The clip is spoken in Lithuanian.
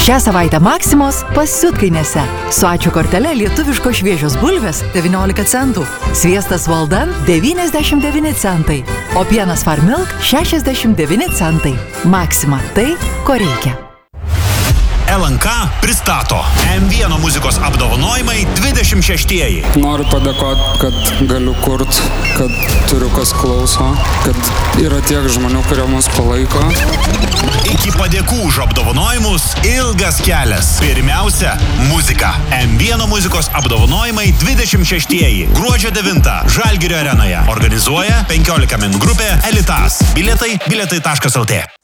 Šią savaitę Maksimos pasiutkainėse. Su ačiū kortele lietuviško šviežios bulvės 19 centų, sviestas Valdan 99 centai, o pienas Farmilk 69 centai. Maksima – tai, ko reikia. LNK pristato M1 muzikos apdovanojimai 26-ieji. Noriu padėkoti, kad galiu kurt, kad turiu kas klauso, kad yra tiek žmonių, kurie mus palaiko. Iki padėkų už apdovanojimus ilgas kelias. Pirmiausia, muzika. M1 muzikos apdovanojimai 26-ieji. Gruodžio 9 Žalgirio arenoje. Organizuoja 15 min grupė Elitas. Bilietai bilietai.lt